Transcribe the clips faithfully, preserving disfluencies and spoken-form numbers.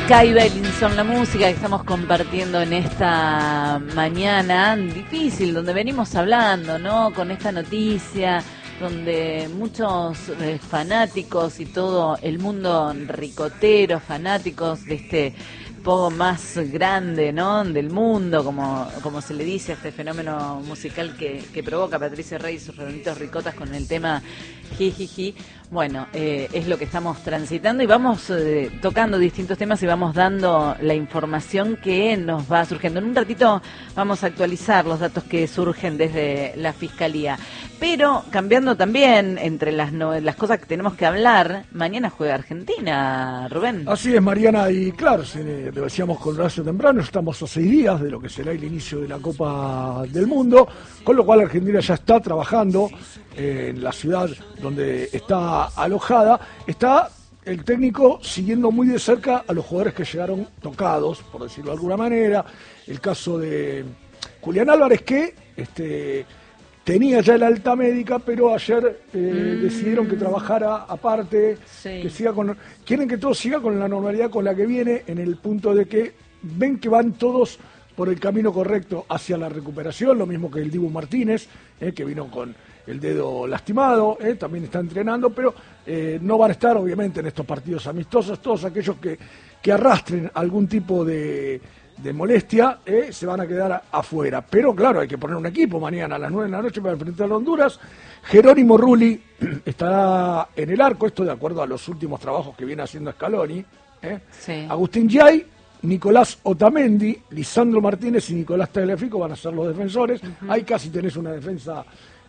Kai Bellinson, la música que estamos compartiendo en esta mañana difícil, donde venimos hablando, ¿no? Con esta noticia, donde muchos eh, fanáticos y todo el mundo ricotero, fanáticos de este poco más grande, ¿no? Del mundo, como, como se le dice a este fenómeno musical que, que provoca Patricio Rey y sus redonditos ricotas con el tema Jijiji. Bueno, eh, es lo que estamos transitando y vamos eh, tocando distintos temas y vamos dando la información que nos va surgiendo. En un ratito vamos a actualizar los datos que surgen desde la Fiscalía. Pero cambiando también entre las, no, las cosas que tenemos que hablar, mañana juega Argentina, Rubén. Así es, Mariana, y claro, se, lo decíamos con Horacio temprano, estamos a seis días de lo que será el inicio de la Copa del Mundo, con lo cual Argentina ya está trabajando eh, en la ciudad donde está alojada. Está el técnico siguiendo muy de cerca a los jugadores que llegaron tocados, por decirlo de alguna manera. El caso de Julián Álvarez, que este, tenía ya la alta médica, pero ayer eh, mm. decidieron que trabajara aparte, sí. que siga con, quieren que todo siga con la normalidad con la que viene, en el punto de que ven que van todos por el camino correcto hacia la recuperación, lo mismo que el Dibu Martínez, eh, que vino con el dedo lastimado, eh, también está entrenando, pero eh, no van a estar obviamente en estos partidos amistosos. Todos aquellos que, que arrastren algún tipo de, de molestia eh, se van a quedar a, afuera. Pero claro, hay que poner un equipo mañana a las nueve de la noche para enfrentar a Honduras. Jerónimo Rulli estará en el arco, esto de acuerdo a los últimos trabajos que viene haciendo Scaloni. Eh. Sí. Agustín Yay, Nicolás Otamendi, Lisandro Martínez y Nicolás Tagliafico van a ser los defensores. Uh-huh. Ahí casi tenés una defensa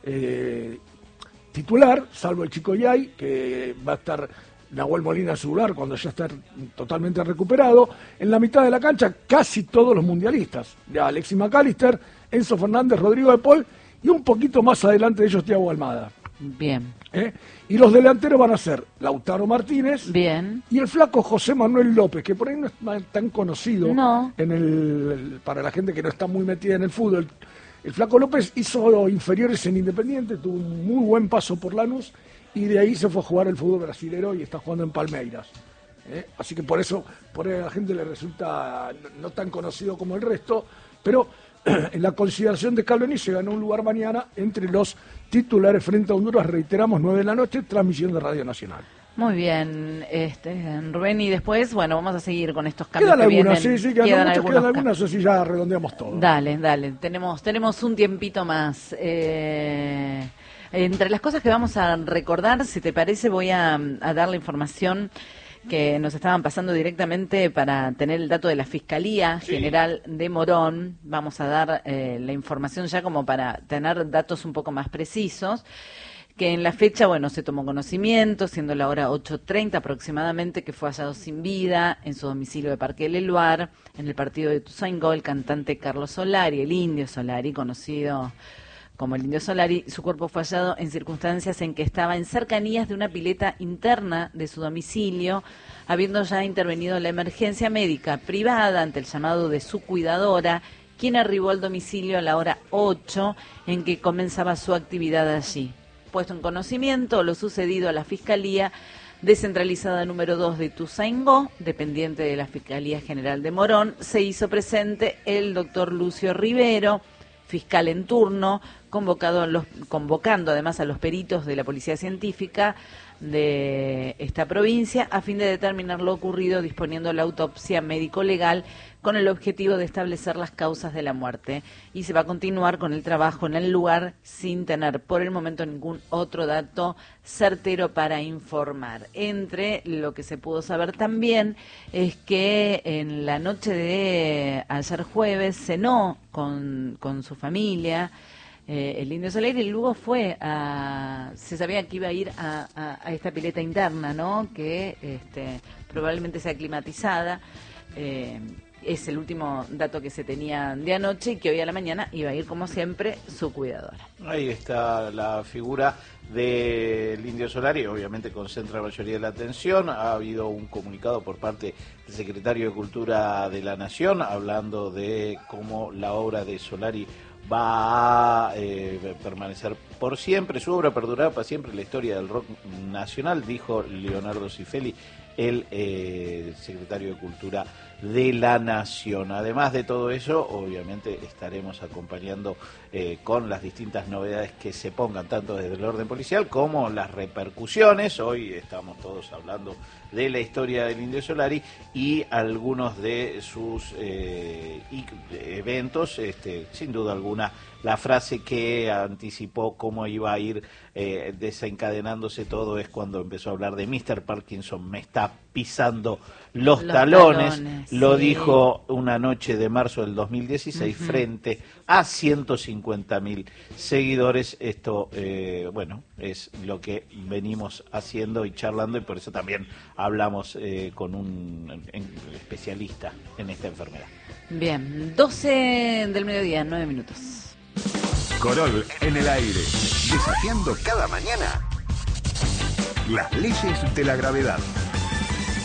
Eh, titular, salvo el chico Yay, que va a estar Nahuel Molina en su lugar cuando ya está totalmente recuperado. En la mitad de la cancha casi todos los mundialistas, ya Alexis McAllister, Enzo Fernández, Rodrigo de Paul y un poquito más adelante de ellos Thiago Almada. Bien. ¿Eh? Y los delanteros van a ser Lautaro Martínez. Bien. Y el flaco José Manuel López, que por ahí no es tan conocido no. en el, para la gente que no está muy metida en el fútbol. El Flaco López hizo inferiores en Independiente, tuvo un muy buen paso por Lanús y de ahí se fue a jugar el fútbol brasilero y está jugando en Palmeiras. ¿Eh? Así que por eso, por ahí a la gente le resulta no, no tan conocido como el resto, pero en la consideración de Scaloni se ganó un lugar mañana entre los titulares frente a Honduras, reiteramos, nueve de la noche, transmisión de Radio Nacional. Muy bien, este, Rubén, y después, bueno, vamos a seguir con estos cambios quedan que algunas, vienen. Sí, sí, quedan, quedan muchas, algunos quedan algunas, así ya redondeamos todo. Dale, dale, tenemos, tenemos un tiempito más. Eh, entre las cosas que vamos a recordar, si te parece, voy a, a dar la información que nos estaban pasando directamente para tener el dato de la Fiscalía sí. General de Morón. Vamos a dar eh, la información ya como para tener datos un poco más precisos. Que en la fecha, bueno, se tomó conocimiento, siendo la hora ocho treinta aproximadamente, que fue hallado sin vida en su domicilio de Parque del Eluar, en el partido de Ituzaingó, el cantante Carlos Solari, el Indio Solari, conocido como el Indio Solari. Su cuerpo fue hallado en circunstancias en que estaba en cercanías de una pileta interna de su domicilio, habiendo ya intervenido la emergencia médica privada ante el llamado de su cuidadora, quien arribó al domicilio a la hora ocho en que comenzaba su actividad allí. Puesto en conocimiento lo sucedido a la Fiscalía Descentralizada número dos de Ituzaingó, dependiente de la Fiscalía General de Morón, se hizo presente el doctor Lucio Rivero, fiscal en turno, convocado a los, convocando además a los peritos de la Policía Científica de esta provincia a fin de determinar lo ocurrido, disponiendo la autopsia médico-legal con el objetivo de establecer las causas de la muerte. Y se va a continuar con el trabajo en el lugar sin tener por el momento ningún otro dato certero para informar. Entre lo que se pudo saber también es que en la noche de ayer jueves cenó con, con su familia eh, el Indio Solari, y luego fue a... se sabía que iba a ir a, a, a esta pileta interna, ¿no? Que este, probablemente sea climatizada. Eh, es el último dato que se tenía de anoche y que hoy a la mañana iba a ir, como siempre, su cuidadora. Ahí está la figura del Indio Solari, obviamente concentra la mayoría de la atención. Ha habido un comunicado por parte del secretario de Cultura de la Nación hablando de cómo la obra de Solari va a eh, permanecer por siempre, su obra perdurará para siempre en la historia del rock nacional, dijo Leonardo Cifelli el eh, secretario de Cultura de la Nación. Además de todo eso, obviamente estaremos acompañando eh, con las distintas novedades que se pongan, tanto desde el orden policial como las repercusiones. Hoy estamos todos hablando de la historia del Indio Solari y algunos de sus eh, eventos, este, sin duda alguna, la frase que anticipó cómo iba a ir eh, desencadenándose todo es cuando empezó a hablar de míster Parkinson, me está pisando los, los talones, talones, lo sí. dijo una noche de marzo del dos mil dieciséis uh-huh. frente a ciento cincuenta mil seguidores. Esto, eh, bueno, es lo que venimos haciendo y charlando, y por eso también hablamos eh, con un en, especialista en esta enfermedad. Bien, doce del mediodía, nueve minutos. Corol en el aire, desafiando cada mañana las leyes de la gravedad.